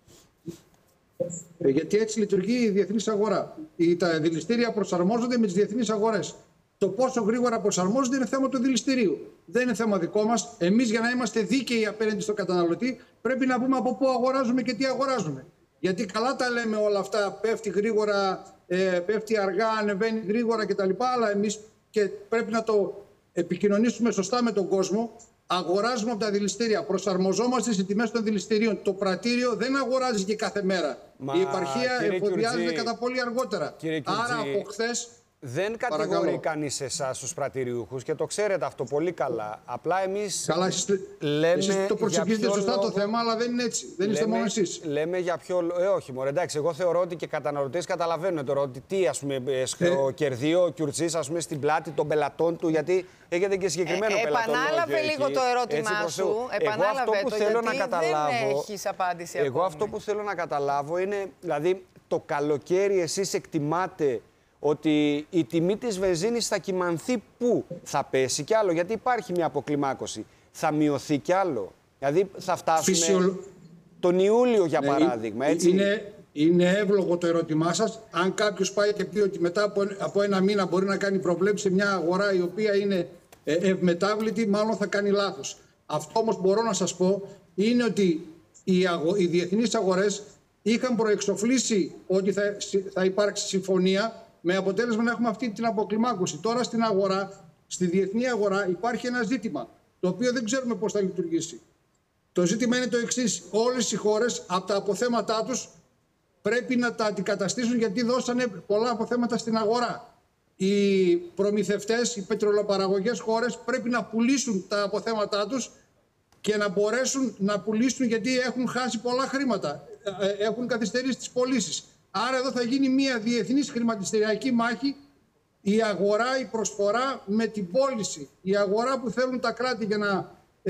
Γιατί έτσι λειτουργεί η διεθνής αγορά. Τα δηληστήρια προσαρμόζονται με τις διεθνείς αγορές. Το πόσο γρήγορα προσαρμόζονται είναι θέμα του δηληστηρίου. Δεν είναι θέμα δικό μας. Εμείς, για να είμαστε δίκαιοι απέναντι στον καταναλωτή, πρέπει να πούμε από πού αγοράζουμε και τι αγοράζουμε. Γιατί καλά τα λέμε όλα αυτά, πέφτει γρήγορα, πέφτει αργά, ανεβαίνει γρήγορα κτλ. Αλλά εμείς, και πρέπει να το επικοινωνήσουμε σωστά με τον κόσμο, αγοράζουμε από τα δηληστήρια. Προσαρμοζόμαστε στις τιμές των δηληστηρίων. Το πρατήριο δεν αγοράζει και κάθε μέρα. Η επαρχία εφοδιάζεται κατά πολύ αργότερα. Άρα από χθες. Δεν κατηγορεί κανείς εσάς τους πρατηριούχους και το ξέρετε αυτό πολύ καλά. Απλά εμείς λέμε. Εσείς το προσεγγίζετε σωστά το θέμα, αλλά δεν είναι έτσι. Δεν είστε μόνο εσείς. Λέμε για ποιο λόγο. Όχι, μωρέ, εντάξει. Εγώ θεωρώ ότι και οι καταναλωτές καταλαβαίνουν τώρα ότι τι κερδεί ο Κιουρτζής στην πλάτη των πελατών του, γιατί έχετε και συγκεκριμένο πελατών. Επανάλαβε λίγο το ερώτημά σου. Επανάλαβε το, γιατί δεν έχεις απάντηση ακόμα. Εγώ αυτό που θέλω να καταλάβω είναι, δηλαδή, το καλοκαίρι εσείς εκτιμάτε ότι η τιμή της βενζίνης θα κυμανθεί πού? Θα πέσει κι άλλο? Γιατί υπάρχει μια αποκλιμάκωση. Θα μειωθεί κι άλλο? Δηλαδή θα φτάσουμε τον Ιούλιο, για παράδειγμα, έτσι. Είναι εύλογο το ερώτημά σας. Αν κάποιος πάει και πει ότι μετά από ένα μήνα μπορεί να κάνει προβλέψεις σε μια αγορά η οποία είναι ευμετάβλητη, μάλλον θα κάνει λάθος. Αυτό όμως μπορώ να σας πω είναι ότι οι διεθνείς αγορές είχαν προεξοφλήσει ότι θα υπάρξει συμφωνία, με αποτέλεσμα να έχουμε αυτή την αποκλιμάκωση. Τώρα στην αγορά, στη διεθνή αγορά, υπάρχει ένα ζήτημα, το οποίο δεν ξέρουμε πώς θα λειτουργήσει. Το ζήτημα είναι το εξής. Όλες οι χώρες από τα αποθέματά τους πρέπει να τα αντικαταστήσουν, γιατί δώσανε πολλά αποθέματα στην αγορά. οι προμηθευτές, οι πετρελαιοπαραγωγές χώρες πρέπει να πουλήσουν τα αποθέματά τους και να μπορέσουν να πουλήσουν, γιατί έχουν χάσει πολλά χρήματα, έχουν καθυστερήσει τις πωλήσεις. Άρα εδώ θα γίνει μια διεθνής χρηματιστηριακή μάχη, η αγορά, η προσφορά με την πώληση. Η αγορά που θέλουν τα κράτη για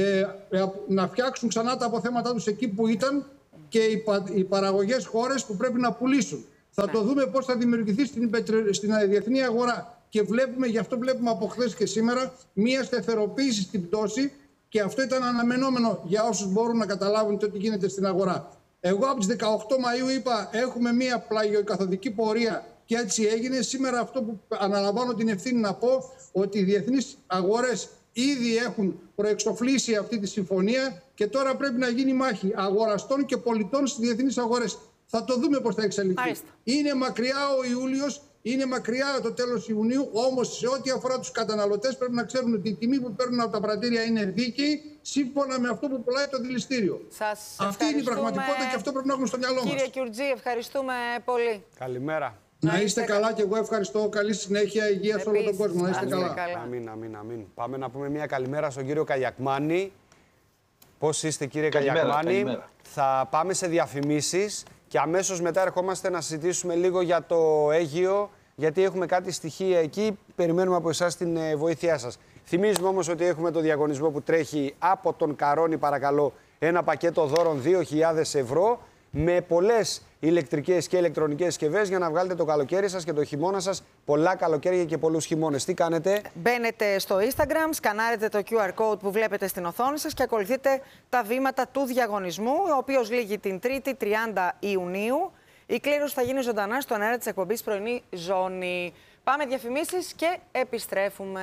να φτιάξουν ξανά τα αποθέματά τους εκεί που ήταν, και οι παραγωγές χώρες που πρέπει να πουλήσουν. Θα το δούμε πώς θα δημιουργηθεί στην διεθνή αγορά. Και γι' αυτό βλέπουμε από χθες και σήμερα μία σταθεροποίηση στην πτώση, και αυτό ήταν αναμενόμενο για όσους μπορούν να καταλάβουν τι γίνεται στην αγορά. Εγώ από τις 18 Μαΐου είπα έχουμε μία πλαγιοκαθοδική πορεία και έτσι έγινε. Σήμερα αυτό που αναλαμβάνω την ευθύνη να πω, ότι οι διεθνείς αγορές ήδη έχουν προεξοφλήσει αυτή τη συμφωνία και τώρα πρέπει να γίνει μάχη αγοραστών και πολιτών στις διεθνείς αγορές. Θα το δούμε πώς θα εξελιχθεί. Είναι μακριά ο Ιούλιος, είναι μακριά το τέλος Ιουνίου, όμως σε ό,τι αφορά τους καταναλωτές πρέπει να ξέρουν ότι η τιμή που παίρνουν από τα πρατήρια είναι δίκαιη, σύμφωνα με αυτό που πουλάει το δηληστήριο. Αυτή είναι η πραγματικότητα και αυτό πρέπει να έχουμε στο μυαλό μας. Κύριε Κιουρτζή, ευχαριστούμε πολύ. Καλημέρα. Να είστε καλά και εγώ ευχαριστώ. Καλή συνέχεια, υγεία σε όλο τον κόσμο. Να είστε καλά. Αμήν. Πάμε να πούμε μια καλημέρα στον κύριο Καλιακμάνη. Πώς είστε, κύριε Καλιακμάνη? Θα πάμε σε διαφημίσεις και αμέσως μετά ερχόμαστε να συζητήσουμε λίγο για το Αίγυο, γιατί έχουμε κάτι στοιχεία εκεί. Περιμένουμε από εσάς την βοήθειά σας. Θυμίζουμε όμως ότι έχουμε το διαγωνισμό που τρέχει από τον Καρόνι, παρακαλώ, ένα πακέτο δώρων 2.000 ευρώ με πολλές ηλεκτρικές και ηλεκτρονικές συσκευές για να βγάλετε το καλοκαίρι σας και το χειμώνα σας. Πολλά καλοκαίρια και πολλούς χειμώνες. Τι κάνετε? Μπαίνετε στο Instagram, σκανάρετε το QR code που βλέπετε στην οθόνη σας και ακολουθείτε τα βήματα του διαγωνισμού, ο οποίος λήγει την 3η 30 Ιουνίου. Η κλήρωση θα γίνει ζωντανά στον αέρα της εκπομπής Πρωινή Ζώνη. Πάμε διαφημίσεις και επιστρέφουμε.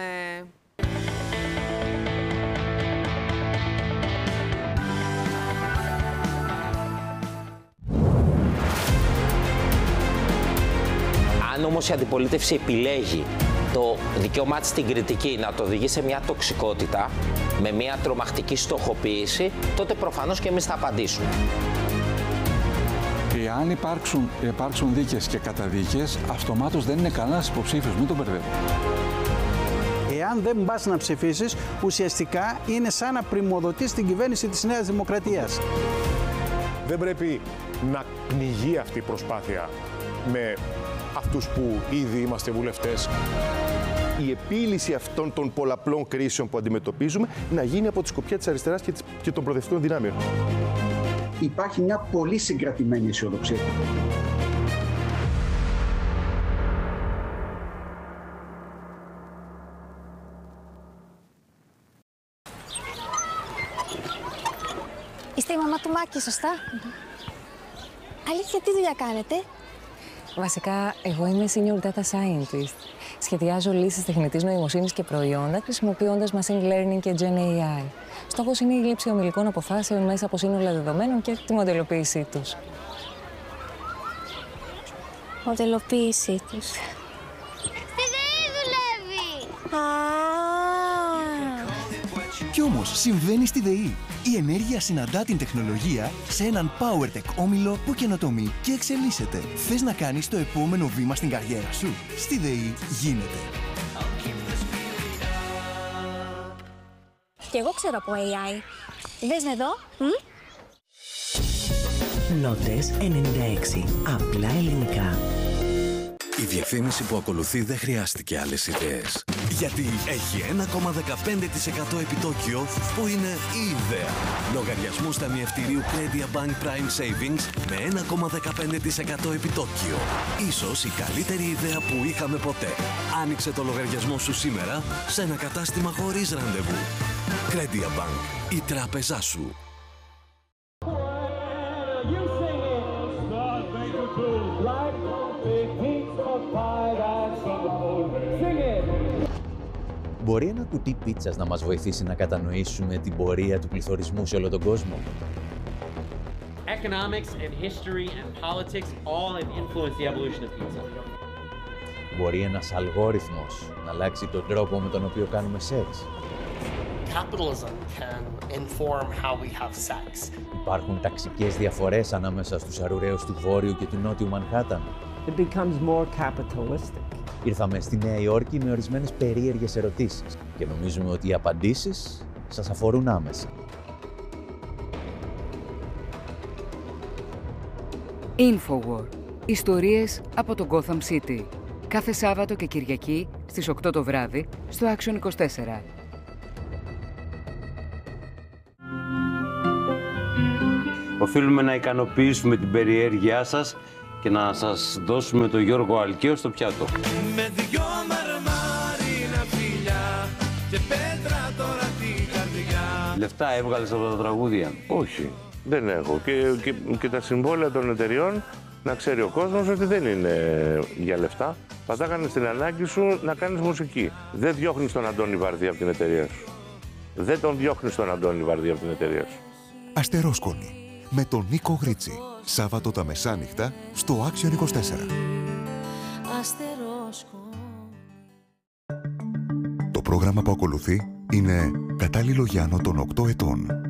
Αν όμως η αντιπολίτευση επιλέγει το δικαίωμά της στην κριτική να το οδηγεί σε μια τοξικότητα, με μια τρομακτική στοχοποίηση, τότε προφανώς και εμείς θα απαντήσουμε. Εάν υπάρξουν δίκες και καταδίκες, αυτομάτως δεν είναι κανένας υποψήφιος, μην τον μπερδεύουμε. Εάν δεν πας να ψηφίσεις, ουσιαστικά είναι σαν να πριμοδοτείς την κυβέρνηση της Νέας Δημοκρατίας. Δεν πρέπει να πνιγεί αυτή η προσπάθεια με αυτούς που ήδη είμαστε βουλευτές. Η επίλυση αυτών των πολλαπλών κρίσεων που αντιμετωπίζουμε να γίνει από τη σκοπιά της αριστεράς και των προοδευτικών δυνάμεων. Υπάρχει μια πολύ συγκρατημένη αισιοδοξία. Είστε η μαμά του Μάκη, σωστά? Αλήθεια, τι δουλειά κάνετε? Βασικά, εγώ είμαι Senior Data Scientist. Σχεδιάζω λύσεις τεχνητής νοημοσύνης και προϊόντα χρησιμοποιώντας Machine Learning και Gen AI. Στόχος είναι η λήψη ομιλικών αποφάσεων μέσα από σύνολα δεδομένων και τη μοντελοποίησή τους. Μοντελοποίησή τους. Στη ΔΕΗ δουλεύει! Κι όμως συμβαίνει στη ΔΕΗ. Η ενέργεια συναντά την τεχνολογία σε έναν PowerTech όμιλο που καινοτομεί και εξελίσσεται. Θες να κάνεις το επόμενο βήμα στην καριέρα σου? Στη ΔΕΗ γίνεται. Κι εγώ ξέρω από AI. Δες με εδώ. Νότες 96. Απλά ελληνικά. Η διαφήμιση που ακολουθεί δεν χρειάστηκε άλλες ιδέες. Γιατί έχει 1,15% επιτόκιο που είναι η ιδέα. Λογαριασμού ταμιευτηρίου Credit Bank Prime Savings με 1,15% επιτόκιο. Ίσως η καλύτερη ιδέα που είχαμε ποτέ. Άνοιξε το λογαριασμό σου σήμερα σε ένα κατάστημα χωρίς ραντεβού. Credit Bank, η τράπεζά σου. Μπορεί ένα κουτί πίτσας να μας βοηθήσει να κατανοήσουμε την πορεία του πληθωρισμού σε όλο τον κόσμο? Economics and history and politics all have influenced the evolution of pizza. Μπορεί ένας αλγόριθμος να αλλάξει τον τρόπο με τον οποίο κάνουμε σεξ? Capitalism can inform how we have sex. Υπάρχουν ταξικές διαφορές ανάμεσα στους αρουραίους του Βόρειου και του Νότιου Μανχάταν? It becomes more capitalistic. Ήρθαμε στη Νέα Υόρκη με ορισμένες περίεργες ερωτήσεις και νομίζουμε ότι οι απαντήσεις σας αφορούν άμεσα. Infowar. Ιστορίες από το Gotham City. Κάθε Σάββατο και Κυριακή στις 8 το βράδυ στο Action 24. Οφείλουμε να ικανοποιήσουμε την περιέργειά σας και να σας δώσουμε τον Γιώργο Αλκαίο στο πιάτο. Με δυο μαρμάρινα φιλιά και πέτρα τώρα την καρδιά. Λεφτά έβγαλες από τα τραγούδια? Όχι, δεν έχω. Και τα συμβόλαια των εταιριών, να ξέρει ο κόσμος ότι δεν είναι για λεφτά. Πατάκανε στην ανάγκη σου να κάνεις μουσική. Δεν διώχνεις τον Αντώνη Βαρδί από την εταιρεία σου. Δεν τον διώχνεις τον Αντώνη Βαρδί από την εταιρεία σου. Αστερόσκονη με τον Νίκο Γρίτσι. Σάββατο τα μεσάνυχτα στο Action 24. Το πρόγραμμα που ακολουθεί είναι κατάλληλο για άνω των 8 ετών.